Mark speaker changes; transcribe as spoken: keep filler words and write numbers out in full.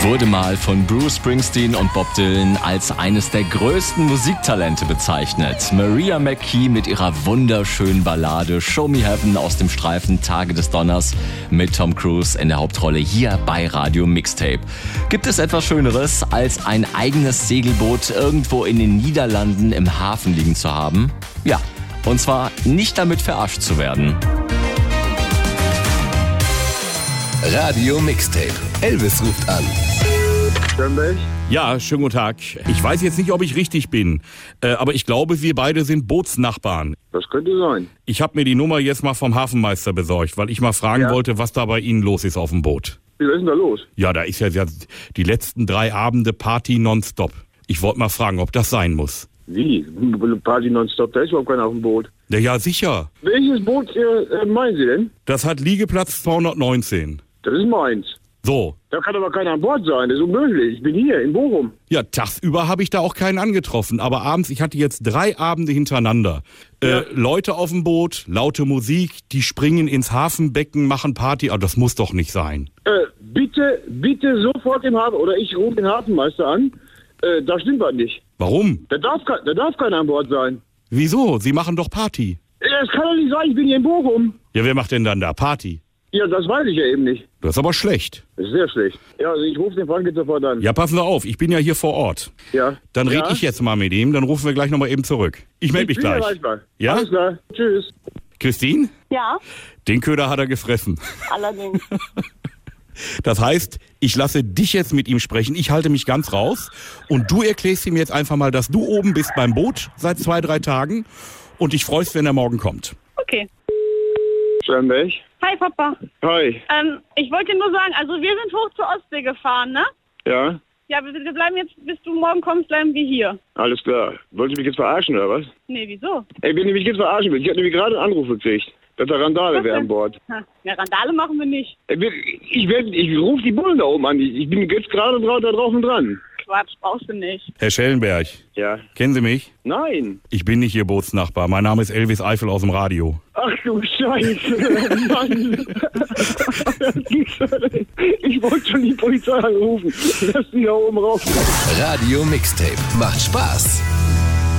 Speaker 1: wurde mal von Bruce Springsteen und Bob Dylan als eines der größten Musiktalente bezeichnet. Maria McKee mit ihrer wunderschönen Ballade Show Me Heaven aus dem Streifen Tage des Donners mit Tom Cruise in der Hauptrolle hier bei Radio Mixtape. Gibt es etwas Schöneres, als ein eigenes Segelboot irgendwo in den Niederlanden im Hafen liegen zu haben? Ja, und zwar nicht damit verarscht zu werden.
Speaker 2: Radio Mixtape. Elvis ruft an.
Speaker 3: Sternberg?
Speaker 4: Ja, schönen guten Tag. Ich weiß jetzt nicht, ob ich richtig bin, äh, aber ich glaube, wir beide sind Bootsnachbarn.
Speaker 3: Das könnte sein.
Speaker 4: Ich habe mir die Nummer jetzt mal vom Hafenmeister besorgt, weil ich mal fragen
Speaker 3: Ja.
Speaker 4: wollte, was da bei Ihnen los ist auf dem Boot.
Speaker 3: Wie ist denn da los?
Speaker 4: Ja, da ist ja die letzten drei Abende Party nonstop. Ich wollte mal fragen, ob das sein muss.
Speaker 3: Wie? Party nonstop, da ist überhaupt keiner auf dem Boot.
Speaker 4: Ja, ja, sicher.
Speaker 3: Welches Boot äh, meinen Sie denn?
Speaker 4: Das hat Liegeplatz zweihundertneunzehn.
Speaker 3: Das ist meins.
Speaker 4: So.
Speaker 3: Da kann aber keiner an Bord sein, das ist unmöglich. Ich bin hier in Bochum.
Speaker 4: Ja, tagsüber habe ich da auch keinen angetroffen, aber abends, ich hatte jetzt drei Abende hintereinander. Äh,
Speaker 3: Ja.
Speaker 4: Leute auf dem Boot, laute Musik, die springen ins Hafenbecken, machen Party, aber das muss doch nicht sein.
Speaker 3: Äh, bitte, bitte sofort den Hafen, oder ich rufe den Hafenmeister an. Äh, da stimmt was nicht.
Speaker 4: Warum?
Speaker 3: Da darf, ke- da darf keiner an Bord sein.
Speaker 4: Wieso? Sie machen doch Party.
Speaker 3: Äh, Das kann doch nicht sein, ich bin hier in Bochum.
Speaker 4: Ja, wer macht denn dann da Party?
Speaker 3: Ja, das weiß ich ja eben nicht.
Speaker 4: Das ist aber schlecht.
Speaker 3: Das ist sehr schlecht. Ja, also ich rufe den Frank jetzt sofort an.
Speaker 4: Ja, passen Sie auf, ich bin ja hier vor Ort.
Speaker 3: Ja.
Speaker 4: Dann rede
Speaker 3: Ja?
Speaker 4: ich jetzt mal mit ihm, dann rufen wir gleich nochmal eben zurück. Ich melde mich
Speaker 3: bin
Speaker 4: gleich.
Speaker 3: erreichbar.
Speaker 4: Ja?
Speaker 3: Alles klar. Tschüss.
Speaker 4: Christine?
Speaker 5: Ja,
Speaker 4: Den Köder hat er gefressen.
Speaker 5: allerdings.
Speaker 4: Das heißt, ich lasse dich jetzt mit ihm sprechen, ich halte mich ganz raus und du erklärst ihm jetzt einfach mal, dass du oben bist beim Boot seit zwei, drei Tagen und dich freust, wenn er morgen kommt.
Speaker 5: Okay.
Speaker 3: Sternberg?
Speaker 5: Hi, Papa.
Speaker 3: Hi.
Speaker 5: Ähm, ich wollte nur sagen, also wir sind hoch zur Ostsee gefahren, ne?
Speaker 3: Ja?
Speaker 5: Ja, wir, wir bleiben jetzt, bis du morgen kommst, bleiben wir hier.
Speaker 3: Alles klar. Wollt ihr mich jetzt verarschen, oder was?
Speaker 5: Nee, wieso?
Speaker 3: Ey, wenn ihr mich jetzt verarschen will, ich habe nämlich gerade einen Anruf gekriegt, dass da Randale
Speaker 5: Was
Speaker 3: wäre
Speaker 5: denn?
Speaker 3: an Bord.
Speaker 5: Ha, ja, Randale machen wir nicht.
Speaker 3: Ey, Ich, werd, ich rufe die Bullen da oben an. Ich ich bin jetzt gerade drauf, da drauf und dran.
Speaker 5: Quatsch, brauchst du nicht.
Speaker 4: Herr Schellenberg,
Speaker 3: Ja.
Speaker 4: kennen Sie mich?
Speaker 3: Nein.
Speaker 4: Ich bin nicht Ihr Bootsnachbar, mein Name ist Elvis Eifel aus dem Radio.
Speaker 3: Ach du Scheiße, Mann. Ich wollte schon die Polizei anrufen. Lass die da oben raus.
Speaker 2: Radio Mixtape. Macht Spaß.